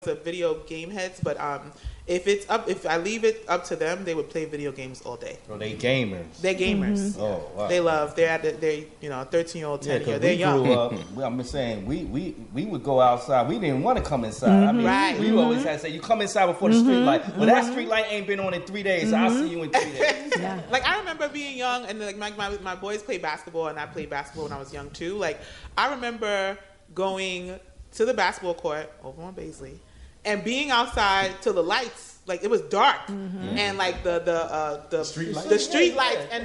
the video game heads, but if I leave it up to them, they would play video games all day. So they gamers. They're gamers. Mm-hmm. Oh, wow. They're 13-year-old, 10-year-old. They're we young. grew up. I'm saying we would go outside. We didn't want to come inside. I mean, Right. we always had to say, "You come inside before the street light." Well, that street light ain't been on in 3 days. So I'll see you in 3 days. Like, I remember being young, and like my boys played basketball, and I played basketball when I was young too. Like, I remember going to the basketball court over on Baisley and being outside till the lights, like, it was dark, and like the street lights and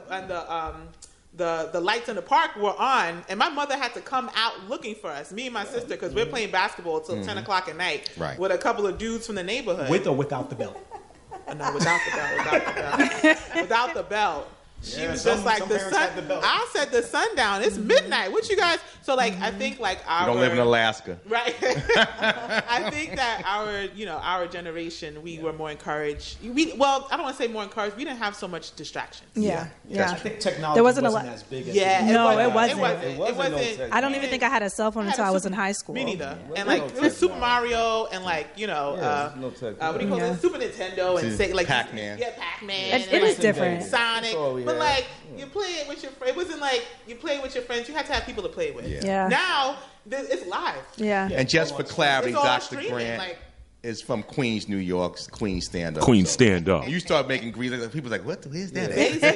the lights in the park were on, and my mother had to come out looking for us, me and my sister, because we're playing basketball till 10 o'clock at night with a couple of dudes from the neighborhood. With or without the belt? No, without the belt. Without the belt. She was just like, the sun. I said the sundown. It's midnight. What you guys? So like, I think like our. You don't live in Alaska, right? I think that our generation, we were more encouraged. I don't want to say more encouraged. We didn't have so much distractions. Yeah. I think technology there wasn't as big as it wasn't. I don't even think I had a cell phone until I was in high school. Me neither. And like, it was Super Mario and like, what do you call it? Super Nintendo and say like Pac-Man. Yeah, Pac-Man. It is different. Sonic. But like, you play it with your friends. It wasn't like you play it with your friends. You had to have people to play with. Yeah. Now it's live. Yeah. And just for clarity, It's all Dr. streaming, Grant like, is from Queens, New York. Queens Stand Up. Queen Stand Up. You start making Greens, people like, what? Where's that?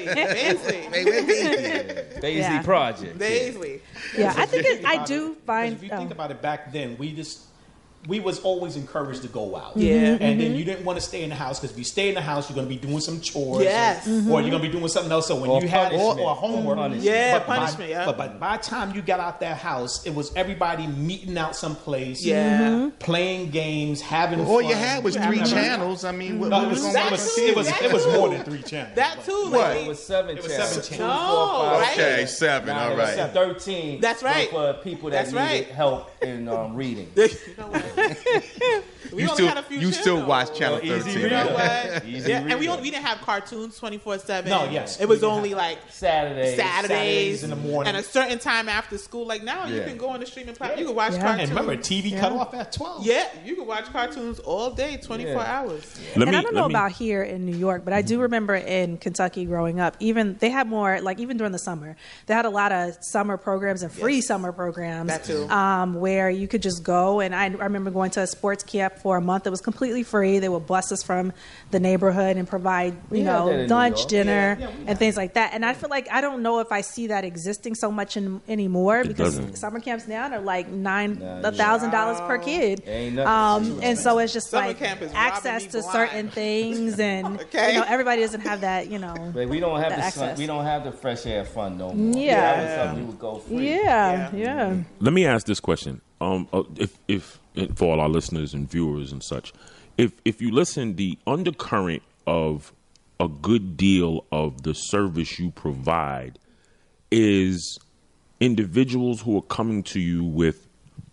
Daisy Project. Baisley. Yeah, I think I do find. If you think about it, back then we was always encouraged to go out. Yeah. And then you didn't want to stay in the house, because if you stay in the house, you're going to be doing some chores. Yes. Or you're going to be doing something else. So when Or you had punishment. or homework. Punishment, yeah. But by the time you got out that house, it was everybody meeting out someplace. Yeah. Playing games, having fun. All you had was 3 channels. I mean, what was going on? It was more than 3 channels. That too. What? It was 7 channels. 7 channels. 2, 4, 5, right? Okay, 7. Now All it was right. 13. That's right. For people that needed help in reading. You know what? You still watch Channel 13. Easy You know right? what? Easy Yeah, and we reader. didn't have cartoons 24/7. No, yes. It was only like Saturdays in the morning. and a certain time after school. Like now, you Yeah. can go on the streaming platform. You can watch Yeah. cartoons. And remember, TV cut off at 12. Yeah, you can watch cartoons all day, 24 hours. And I don't know about here in New York, but I do remember in Kentucky growing up, even they had more, like even during the summer, they had a lot of summer programs and free summer programs. That too. Where you could just go. And I remember going to a sports camp for a month. It was completely free. They would bus us from the neighborhood and provide, lunch, dinner, and things like that. And I feel like I don't know if I see that existing so much anymore, because summer camps now are like $9,000 per kid. Ain't nothing. And so it's just Summer like camp is access robbing to me blind. certain things, and Okay. everybody doesn't have that. But we don't have the the access. we don't have the fresh air fun no more. Yeah. That was something we would go free. Yeah. Let me ask this question. If for all our listeners and viewers and such, if you listen, the undercurrent of a good deal of the service you provide is individuals who are coming to you with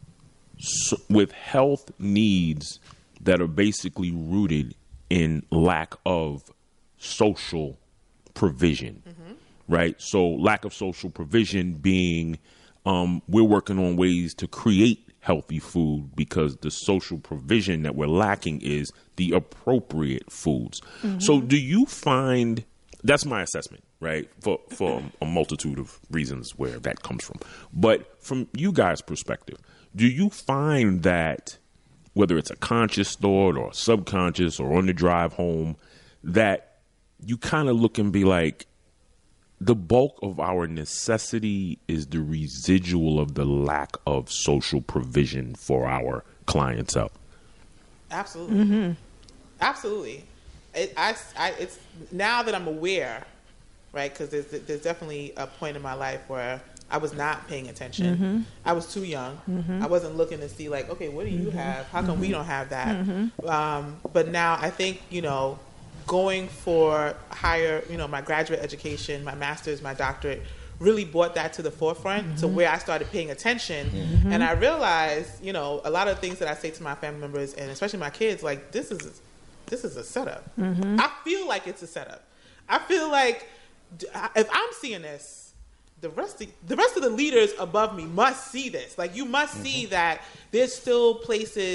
health needs that are basically rooted in lack of social provision, right? So lack of social provision being we're working on ways to create healthy food because the social provision that we're lacking is the appropriate foods. So do you find, that's my assessment, right? For a multitude of reasons where that comes from. But from you guys' perspective, do you find that whether it's a conscious thought or subconscious or on the drive home, that you kind of look and be like, the bulk of our necessity is the residual of the lack of social provision for our clientele? Absolutely. Absolutely. It's now that I'm aware, right? Because there's definitely a point in my life where I was not paying attention. I was too young. I wasn't looking to see like, okay, what do you have? How come we don't have that? But now I think, going for higher, my graduate education, my master's, my doctorate, really brought that to the forefront to where I started paying attention. And I realized, a lot of things that I say to my family members and especially my kids, like, this is a setup. I feel like it's a setup. I feel like if I'm seeing this, the rest of the leaders above me must see this. Like, you must see that there's still places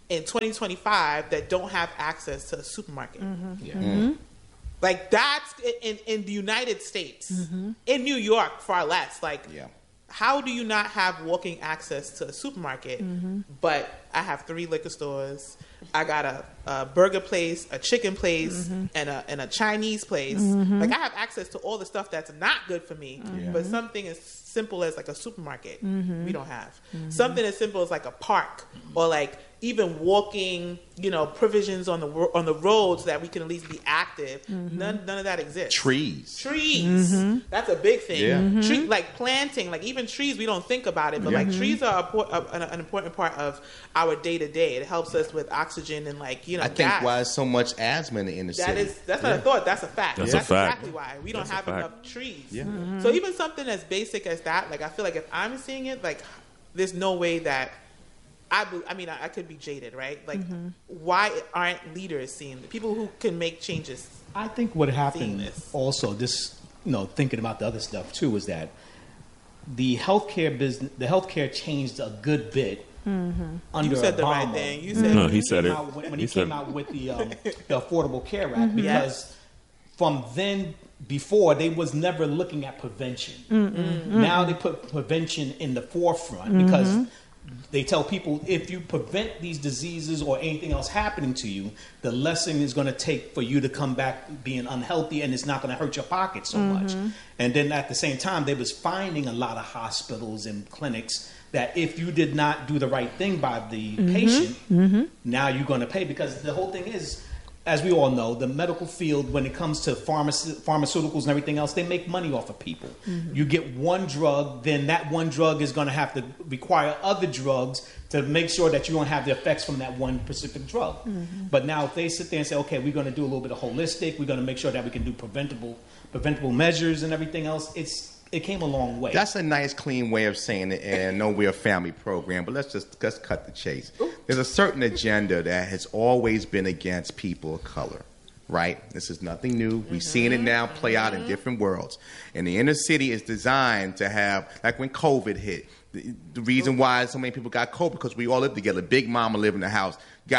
in 2025 that don't have access to a supermarket. Yeah. Mm-hmm. Like that's in the United States. In New York, far less. Like, how do you not have walking access to a supermarket? But I have 3 liquor stores. I got a burger place, a chicken place, and a Chinese place. Like I have access to all the stuff that's not good for me. But something as simple as like a supermarket, we don't have. Something as simple as like a park, or like even walking, provisions on the roads that we can at least be active. None of that exists. Trees. That's a big thing. Yeah. Tree, like planting, like even trees, we don't think about it, but like trees are an important part of our day to day. It helps us with oxygen and I think gas. Why is so much asthma in the inner city? That's not a thought. That's a fact. That's a fact. Exactly why we don't have enough trees. Yeah. So even something as basic as that, like I feel like if I'm seeing it, like there's no way that I could be jaded, right? Like, why aren't leaders seeing it? People who can make changes? I think what happened also, thinking about the other stuff too, is that the healthcare changed a good bit under you said Obama. The right thing. You said he said it. When he came out with the Affordable Care Act, because from then before they was never looking at prevention. Now they put prevention in the forefront because they tell people if you prevent these diseases or anything else happening to you, the lesson is going to take for you to come back being unhealthy, and it's not going to hurt your pocket so much. And then at the same time, they was finding a lot of hospitals and clinics that if you did not do the right thing by the patient, now you're going to pay, because the whole thing is, as we all know, the medical field, when it comes to pharmaceuticals and everything else, they make money off of people. You get one drug, then that one drug is going to have to require other drugs to make sure that you don't have the effects from that one specific drug. But now if they sit there and say, okay, we're going to do a little bit of holistic, we're going to make sure that we can do preventable measures and everything else, it came a long way. That's a nice, clean way of saying it, and I know we're a family program, but let's cut the chase. There's a certain agenda that has always been against people of color, right? This is nothing new. We're seeing it now play out in different worlds. And the inner city is designed to have, like when COVID hit, the reason why so many people got COVID, because we all live together. Big mama live in the house.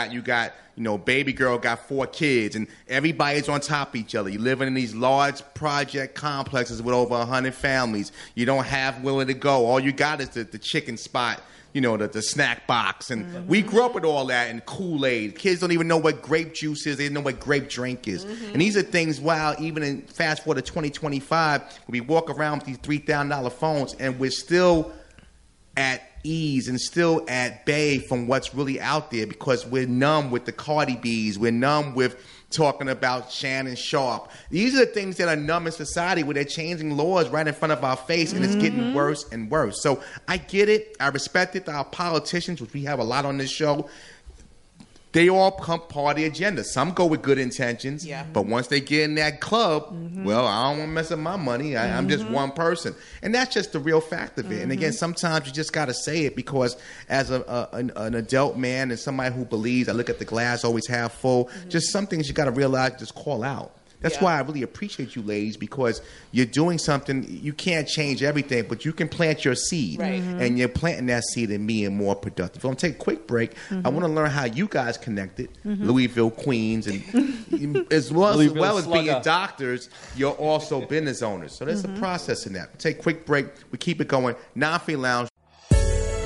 Baby girl got 4 kids, and everybody's on top of each other. You're living in these large project complexes with over 100 families. You don't have where to go. All you got is the chicken spot, the snack box. And we grew up with all that, and Kool-Aid. Kids don't even know what grape juice is. They don't know what grape drink is. And these are things, even in fast forward to 2025, we walk around with these $3,000 phones, and we're still at ease and still at bay from what's really out there, because we're numb with the Cardi B's. We're numb with talking about Shannon Sharp. These are the things that are numb in society, where they're changing laws right in front of our face, and it's getting worse and worse. So I get it. I respect it. Our politicians, which we have a lot on this show, they all come part of the agenda. Some go with good intentions, but once they get in that club, well, I don't want to mess up my money. I'm just one person. And that's just the real fact of it. And again, sometimes you just got to say it, because as an adult man and somebody who believes I look at the glass always half full, just some things you got to realize, just call out. That's why I really appreciate you ladies, because you're doing something. You can't change everything, but you can plant your seed. Right. And you're planting that seed in being more productive. I'm going to take a quick break. I want to learn how you guys connected, Louisville, Queens, and as well as being doctors, you're also business owners. So there's a process in that. Take a quick break. We keep it going. Non-Free Lounge,